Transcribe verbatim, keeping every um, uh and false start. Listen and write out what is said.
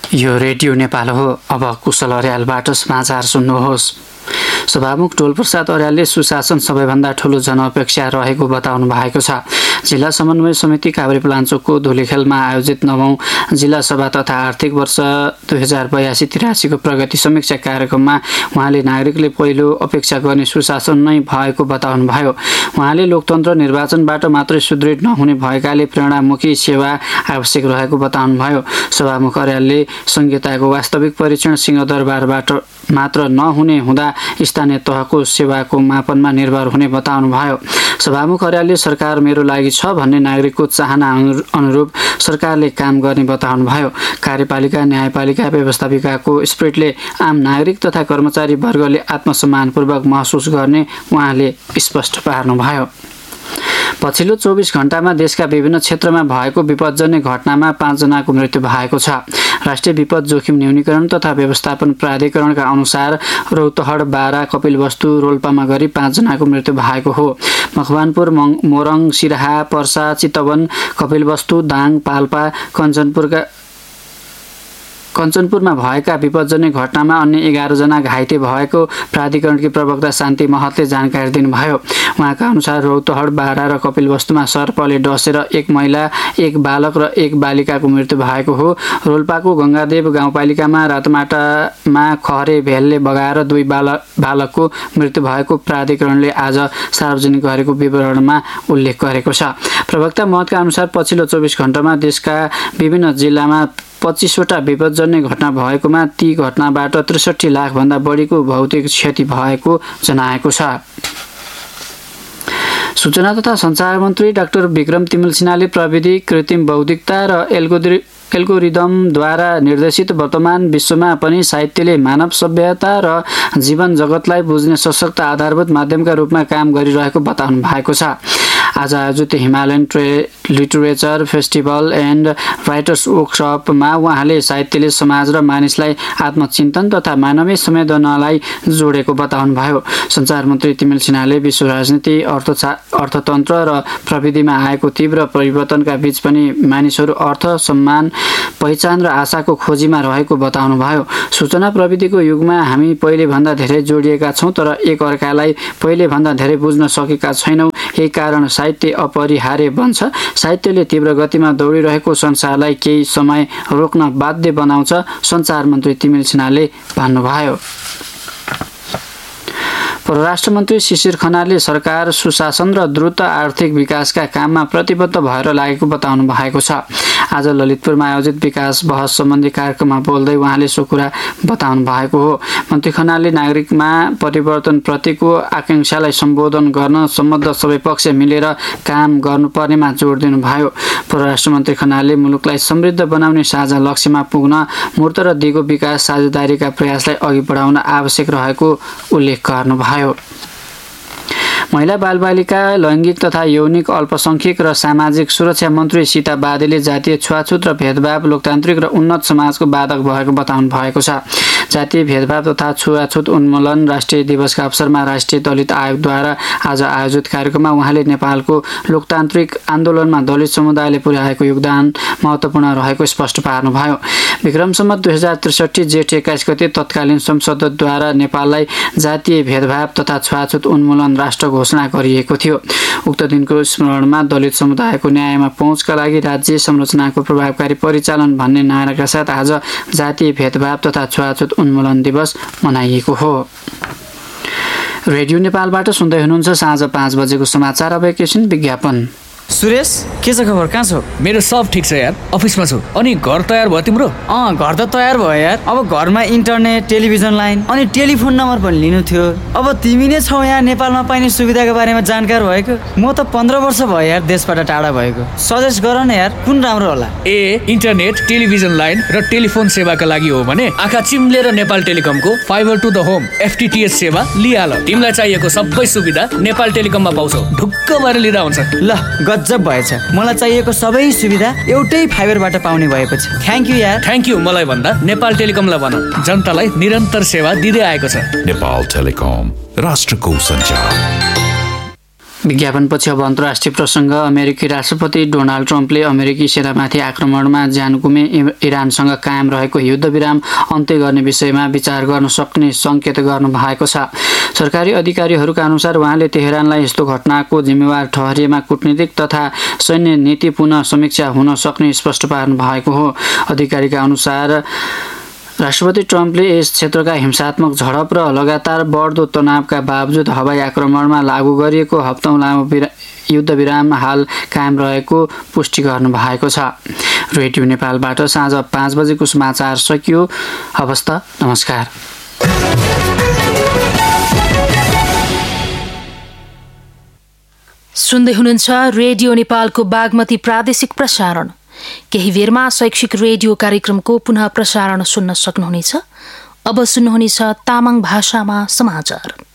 यो रेडियो नेपाल हो। अब कुशल अर्यालबाट समाचार सुन्नुहोस्। सभामुख टोलप्रसाद अर्यालले सुशासन सबैभन्दा ठूलो जनअपेक्षा रहेको बताउनु भएको छ। जिल्ला समन्वय समिति काभ्रेपलाञ्चोकको धुलीखेलमा आयोजित नवौं जिल्ला सभा तथा आर्थिक वर्ष दुई हजार बयासी तिरासीको प्रगति समीक्षा कार्यक्रममा उहाँले नागरिकले पहिलो अपेक्षा गर्ने सुशासन नै भएको बताउनु भयो। उहाँले लोकतन्त्र निर्वाचनबाट मात्रै सुदृढ नहुने भएकाले प्रेरणामुखी सेवा आवश्यक रहेको बताउनु भयो। सभामुख अर्यालले संहिताको वास्तविक परीक्षण सिंहदरबारबाट मात्र नहुने हुँदा स्थानीय तहको सेवाको मापनमा निर्भर हुने बताउनु भयो। सभामुख अर्यालले सरकार मेरो लागि छ भन्ने नागरिकको चाहना अनुरूप सरकारले काम गर्ने बताउनु भयो। कार्यपालिका न्यायपालिका व्यवस्थापिकाको स्पिरिटले आम नागरिक तथा कर्मचारी वर्गले आत्मसम्मानपूर्वक महसुस गर्ने उहाँले स्पष्ट पार्नुभयो। पछिल्लो चौबिस घण्टामा देशका विभिन्न क्षेत्रमा भएको विपदजन्य घटनामा पाँचजनाको मृत्यु भएको छ। राष्ट्रिय विपद जोखिम न्यूनीकरण तथा व्यवस्थापन प्राधिकरणका अनुसार रौतहट, बारा, कपिलवस्तु, रोल्पामा गरी पाँचजनाको मृत्यु भएको हो। मकवानपुर, मोरङ, सिराहा, पर्सा, चितवन, कपिलवस्तु, दाङ, पाल्पा, कञ्चनपुरका कञ्चनपुरमा भएका विपदजन्य घटनामा अन्य एघार जना घाइते भएको प्राधिकरणकी प्रवक्ता शान्ति महतले जानकारी दिनुभयो। उहाँका अनुसार रौतहट, बारा र कपिलवस्तुमा सर्पले डसेर एक महिला, एक बालक र एक बालिकाको मृत्यु भएको हो। रोल्पाको गंगादेव गाउँपालिकामा रातमाटामा खहरे भेलले बगाएर दुई बालक बालकको मृत्यु भएको प्राधिकरणले आज सार्वजनिक गरेको विवरणमा उल्लेख गरेको छ। प्रवक्ता महतका अनुसार पछिल्लो चौबिस घण्टामा देशका विभिन्न जिल्लामा पच्चीसवटा विपदजन्य घटना भएकोमा ती घटनाबाट त्रिसठी लाख भन्दा बढीको भौतिक क्षति भएको जनाएको छ। सूचना तथा सञ्चार मन्त्री डाक्टर विक्रम तिमल सिन्हाले प्रविधि, कृत्रिम बौद्धिकता र एल्गोरि एल्गोरिदमद्वारा निर्देशित वर्तमान विश्वमा पनि साहित्यले मानव सभ्यता र जीवन जगतलाई बुझ्ने सशक्त आधारभूत माध्यमका रूपमा काम गरिरहेको बताउनु भएको छ। आज आयोजित Himalayan tray literature festival and writers वर्कसपमा उहाँले साहित्यले समाज र मानिसलाई आत्मचिन्तन तथा मानवीय संवेदनालाई जोडेको बताउनु भयो। सञ्चार मन्त्री तिमल सिन्हाले विश्व राजनीति, अर्थतन्त्र र प्रविधिमा आएको तीव्र परिवर्तनका बीच पनि मानिसहरू अर्थ, सम्मान, पहिचान र आशाको खोजीमा रहेको बताउनु भयो। सूचना प्रविधिको युगमा हामी पहिले भन्दा धेरै जोडिएका छौं, तर एक अर्कालाई पहिले भन्दा धेरै बुझ्न सकेका छैनौं। यही कारण साहित्य अपरिहार्य बन्छ। साहित्यले तीव्र गतिमा दौडिरहेको संसारलाई केही समय रोक्न बाध्य बनाउँछ, सञ्चार मन्त्री तिमिल सिन्हाले भन्नुभयो। परराष्ट्र मन्त्री शिशिर खनालले सरकार सुशासन र द्रुत आर्थिक विकासका काममा प्रतिबद्ध भएर लागेको बताउनु भएको छ। आज ललितपुरमा आयोजित विकास बहस सम्बन्धी कार्यक्रममा बोल्दै उहाँले सो कुरा बताउनु भएको हो। मन्त्री खनालले नागरिकमा परिवर्तन प्रतिको आकांक्षालाई सम्बोधन गर्न सम्बद्ध सबै पक्ष मिलेर काम गर्नुपर्नेमा जोड दिनुभयो। परराष्ट्र मन्त्री खनालले मुलुकलाई समृद्ध बनाउने साझा लक्ष्यमा पुग्न मूर्त र दिगो विकास साझेदारीका प्रयासलाई अघि बढाउन आवश्यक रहेको उल्लेख गर्नुभयो। महिला बालबालिका, लैङ्गिक तथा यौनिक अल्पसंख्यक र सामाजिक सुरक्षा मन्त्री सीता बादेले जातीय छुवाछुत र भेदभाव लोकतान्त्रिक र उन्नत समाजको बाधक भएको बताउनु भएको छ। जातीय भेदभाव तथा छुवाछुत उन्मूलन राष्ट्रिय दिवसका अवसरमा राष्ट्रिय दलित आयोगद्वारा आज आयोजित कार्यक्रममा उहाँले नेपालको लोकतान्त्रिक आन्दोलनमा दलित समुदायले पुर्याएको योगदान महत्त्वपूर्ण रहेको स्पष्ट पार्नुभयो। विक्रम सम्वत दुई हजार त्रिसठी जेठ एक्काइस गते तत्कालीन संसदद्वारा नेपाललाई जातीय भेदभाव तथा छुवाछुत उन्मूलन राष्ट्र घोषणा गरिएको थियो। उक्त दिनको स्मरणमा दलित समुदायको न्यायमा पहुँचका लागि राज्य संरचनाको प्रभावकारी परिचालन भन्ने नाराका साथ आज जातीय भेदभाव तथा छुवाछुत उन्मूलन दिवस मनाइएको हो। रेडियो नेपालबाट सुन्दै हुनुहुन्छ साँझ पाँच बजेको समाचार। अब एकैछिन विज्ञापन। सुरेश, के छ खबर? कहाँ छौ? मेरो सब ठिक छ यार, अफिसमा छु। अनि घर तयार भयो तिम्रो? अँ, घर त तयार भयो यार। अब घरमा इन्टरनेट, टेलिभिजन लाइन अनि टेलिफोन नम्बर पनि लिनु थियो। अब तिमी नै छौ यहाँ नेपालमा पाइने सुविधाको बारेमा जानकार भएको। म त पन्ध्र वर्ष भयो यार देशबाट टाढा भएको। सजेस्ट गर न यार, कुन राम्रो होला? ए इन्टरनेट, टेलिभिजन लाइन र टेलिफोन सेवाका लागि हो भने आँखा चिम्लेर Nepal टेलिकमको fibre to the home एफटिटिएच सेवा लिहाल। तिमीलाई चाहिएको सबै सुविधा नेपाल टेलिकममा पाउँछौ। ढुक्क भएर लिँदा हुन्छ। ल गजब भएछ। मलाई चाहिएको सबै सुविधा एउटै फाइबरबाट पाउने भएपछि थ्याङ्क यू यार। थ्याङ्क यू मलाई भन्दा नेपाल टेलिकमलाई भन। जनतालाई निरन्तर सेवा दिँदै आएको छ। नेपाल टेलिकम, राष्ट्रको सञ्चार। विज्ञापनपछि अब अन्तर्राष्ट्रिय प्रसङ्ग। अमेरिकी राष्ट्रपति डोनाल्ड ट्रम्पले अमेरिकी सेनामाथि आक्रमणमा ज्यान गुमे इरानसँग कायम रहेको युद्धविराम अन्त्य गर्ने विषयमा विचार गर्न सक्ने सङ्केत गर्नु भएको छ। सरकारी अधिकारीहरूका अनुसार उहाँले तेहरानलाई यस्तो घटनाको जिम्मेवार ठहरिएमा कूटनीतिक तथा सैन्य नीति पुनः समीक्षा हुन सक्ने स्पष्ट पार्नु भएको हो। अधिकारीका अनुसार राष्ट्रपति ट्रम्पले यस क्षेत्रका हिंसात्मक झडप र लगातार बढ्दो तनावका बावजुद हवाई आक्रमणमा लागू गरिएको हप्तौँ लामो युद्धविराम हाल कायम रहेको पुष्टि गर्नु भएको छ। रेडियो नेपालबाट साँझ पाँच बजेको समाचार सकियो। हवस् त, नमस्कार। सुन्दै हुनुहुन्छ रेडियो नेपालको बागमती प्रादेशिक प्रसारण। केही बेरमा शैक्षिक रेडियो कार्यक्रमको पुनः प्रसारण सुन्न सक्नुहुनेछ। अब सुन्नुहुनेछ तामाङ भाषामा समाचार।